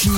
Noční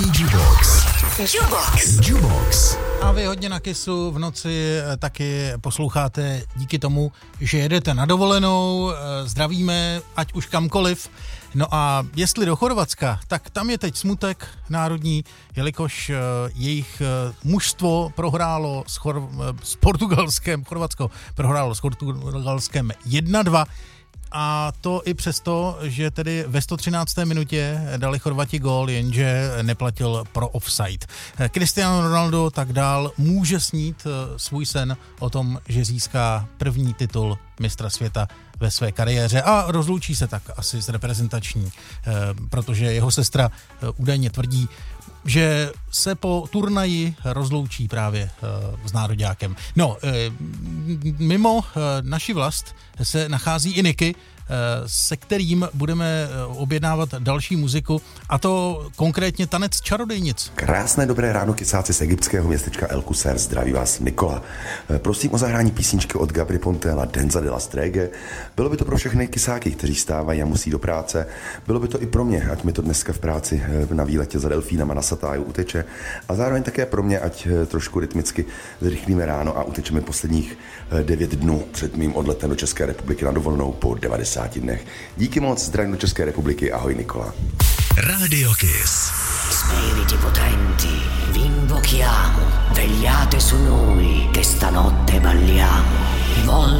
Jukebox. A vy hodně na Kissu v noci taky posloucháte díky tomu, že jedete na dovolenou, zdravíme, ať už kamkoliv. No a jestli do Chorvatska, tak tam je teď smutek národní, jelikož jejich mužstvo prohrálo s Portugalskem, Chorvatsko prohrálo s Portugalskem 1-2. A to i přesto, že tedy ve 113. minutě dali Chorvati gól, jenže neplatil pro offside. Cristiano Ronaldo tak dál může snít svůj sen o tom, že získá první titul mistra světa ve své kariéře a rozloučí se tak asi s reprezentační, protože jeho sestra údajně tvrdí, že se po turnaji rozloučí právě s nároďákem. No, mimo naši vlast se nachází i Niky, se kterým budeme objednávat další muziku, a to konkrétně tanec čarodejnic. Krásné dobré ráno, kysáci z egyptského městečka El Qusair, zdraví vás Nikola. Prosím o zahrání písničky od Gabry Ponte a Denza de la Strege. Bylo by to pro všechny kysáky, kteří stávají a musí do práce. Bylo by to i pro mě, ať mi to dneska v práci na výletě za delfínama na Satáju uteče. A zároveň také pro mě, ať trošku rytmicky zrychlíme ráno a utečeme posledních 9 dnů před mým odletem do České republiky na dovolenou po 90 dnech. Díky moc, zdravím do České republiky, ahoj Nikola. Radio Kiss. Spiriti potenti, vi invochiamo, vegliate su noi, che stanotte balliamo.